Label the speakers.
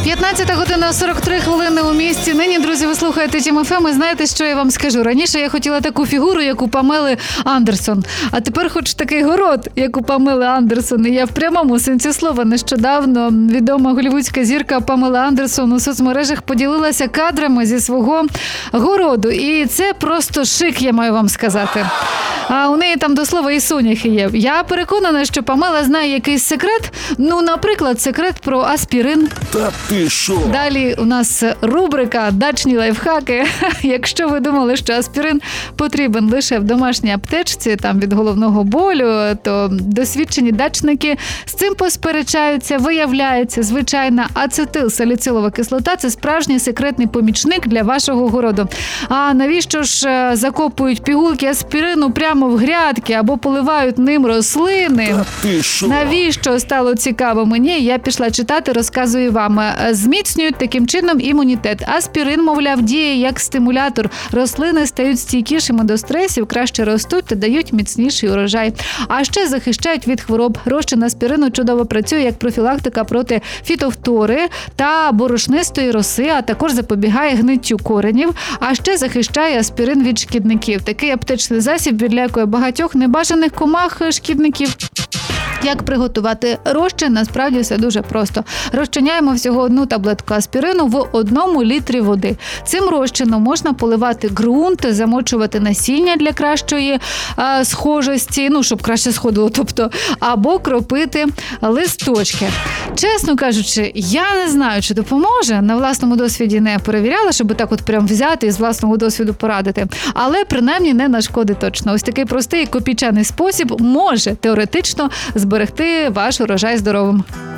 Speaker 1: 15 година 43 хвилини у місті. Нині, друзі, ви слухаєте Тім ФМ. І знаєте, що я вам скажу? Раніше я хотіла таку фігуру, як у Памели Андерсон. А тепер хочу такий город, як у Памели Андерсон. І я в прямому сенсі слова нещодавно відома голлівудська зірка Памела Андерсон у соцмережах поділилася кадрами зі свого городу. І це просто шик, я маю вам сказати. А у неї там до слова і соняхи є. Я переконана, що Памела знає якийсь секрет. Ну, наприклад, секрет про аспірин.
Speaker 2: Та ти що?
Speaker 1: Далі у нас рубрика «Дачні лайфхаки». Якщо ви думали, що аспірин потрібен лише в домашній аптечці, там від головного болю, то досвідчені дачники з цим посперечаються. Виявляється, звичайна ацетилсаліцилова кислота – це справжній секретний помічник для вашого городу. А навіщо ж закопують пігулки аспірину прямо в грядки або поливають ним рослини?
Speaker 2: Та ти що?
Speaker 1: Навіщо стало цікаво мені? Я пішла читати, розказую вам. Зміцнюють таким чином імунітет. Аспірин, мовляв, діє як стимулятор. Рослини стають стійкішими до стресів, краще ростуть та дають міцніший урожай. А ще захищають від хвороб. Розчин аспірину чудово працює як профілактика проти фітофтори та борошнистої роси, а також запобігає гниттю коренів. А ще захищає аспірин від шкідників. Такий аптечний засіб відлякує багатьох небажаних комах-шкідників. Як приготувати розчин? Насправді все дуже просто. Розчиняємо всього 1 таблетку аспірину в 1 літрі води. Цим розчином можна поливати ґрунт, замочувати насіння для кращої схожості, щоб краще сходило, або кропити листочки. Чесно кажучи, я не знаю, чи допоможе. На власному досвіді не перевіряла, щоб так прям взяти і з власного досвіду порадити. Але принаймні не нашкодить точно. Ось такий простий копійчаний спосіб може теоретично зберегти ваш урожай здоровим.